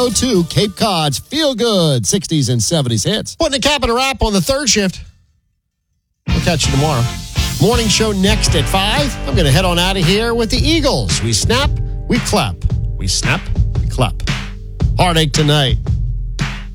102 Cape Cod's Feel Good 60s and 70s hits. Putting a cap and a wrap on the third shift. We'll catch you tomorrow. Morning show next at 5. I'm going to head on out of here with the Eagles. We snap, we clap. We snap, we clap. Heartache tonight.